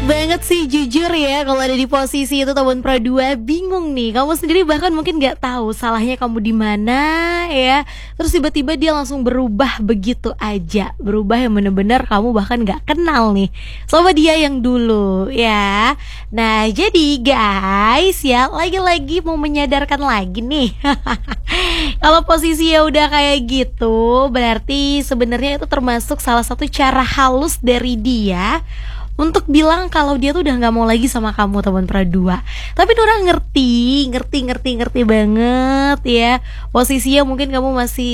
banget sih jujur ya kalau ada di posisi itu Tobon Pro 2 bingung nih. Kamu sendiri bahkan mungkin nggak tahu salahnya kamu di mana ya. Terus tiba-tiba dia langsung berubah begitu aja. Berubah yang bener-bener kamu bahkan nggak kenal nih sama dia yang dulu ya. Nah jadi guys ya lagi-lagi mau menyadarkan lagi nih. Kalau posisinya udah kayak gitu berarti sebenarnya itu termasuk salah satu cara halus dari dia untuk bilang kalau dia tuh udah nggak mau lagi sama kamu teman perdua. Tapi Nura ngerti banget ya. Posisinya mungkin kamu masih